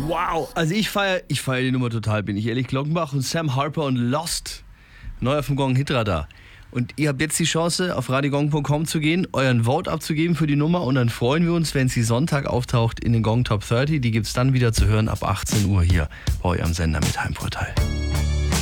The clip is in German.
Wow, also ich feier die Nummer total, bin ich ehrlich. Glockenbach und Sam Harper und Lost. Neu auf dem Gong Hitradar. Und ihr habt jetzt die Chance, auf radiogong.com zu gehen, euren Vote abzugeben für die Nummer und dann freuen wir uns, wenn sie Sonntag auftaucht in den Gong Top 30. Die gibt's dann wieder zu hören ab 18 Uhr hier bei eurem Sender mit Heimvorteil.